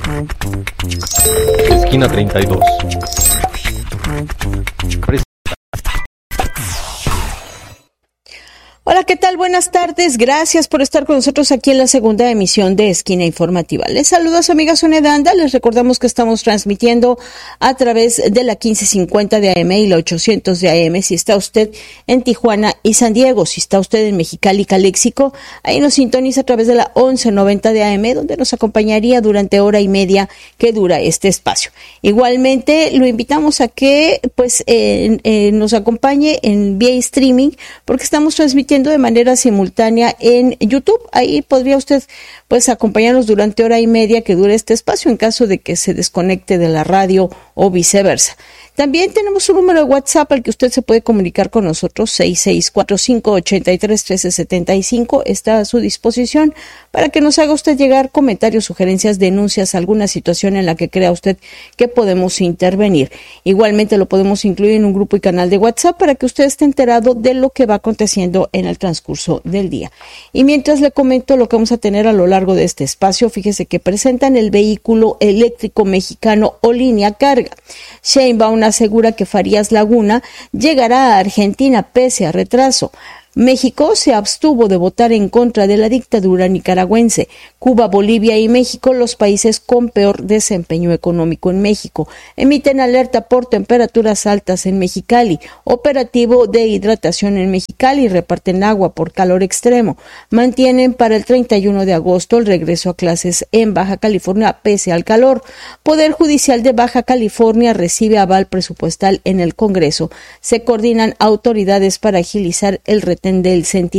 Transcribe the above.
Esquina 32. Hola, ¿qué tal? Buenas tardes. Gracias por estar con nosotros aquí en la segunda emisión de Esquina Informativa. Les saluda a su amiga Sonia Danda. Les recordamos que estamos transmitiendo a través de la 1550 de AM y la 800 de AM. Si está usted en Tijuana y San Diego, si está usted en Mexicali y Caléxico, ahí nos sintoniza a través de la 1190 de AM, donde nos acompañaría durante hora y media que dura este espacio. Igualmente, lo invitamos a que nos acompañe en vía streaming, porque estamos transmitiendo de manera simultánea en YouTube. Ahí podría usted acompañarnos durante hora y media que dure este espacio en caso de que se desconecte de la radio o viceversa. También tenemos un número de WhatsApp al que usted se puede comunicar con nosotros, 6645831375. Está a su disposición para que nos haga usted llegar comentarios, sugerencias, denuncias, alguna situación en la que crea usted que podemos intervenir. Igualmente lo podemos incluir en un grupo y canal de WhatsApp para que usted esté enterado de lo que va aconteciendo en el transcurso del día. Y mientras le comento lo que vamos a tener a lo largo de este espacio, fíjese que presentan el vehículo eléctrico mexicano o línea carga. Sheinbaum asegura que Farías Laguna llegará a Argentina pese a retraso. México se abstuvo de votar en contra de la dictadura nicaragüense. Cuba, Bolivia y México, los países con peor desempeño económico en México. Emiten alerta por temperaturas altas en Mexicali. Operativo de hidratación en Mexicali. Reparten agua por calor extremo. Mantienen para el 31 de agosto el regreso a clases en Baja California pese al calor. Poder Judicial de Baja California recibe aval presupuestal en el Congreso. Se coordinan autoridades para agilizar el retén del